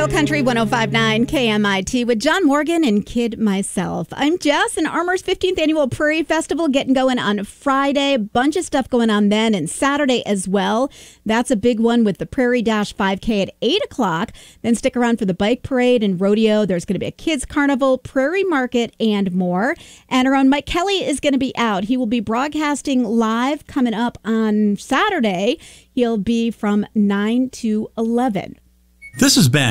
Real Country 105.9 KMIT with John Morgan and Kid Myself. I'm Jess, and Armour's 15th Annual Prairie Festival getting going on Friday. Bunch of stuff going on then, and Saturday as well. That's a big one with the Prairie Dash 5K at 8 o'clock. Then stick around for the bike parade and rodeo. There's going to be a kids carnival, prairie market, and more. And our own Mike Kelly is going to be out. He will be broadcasting live coming up on Saturday. He'll be from 9 to 11. This is Ben.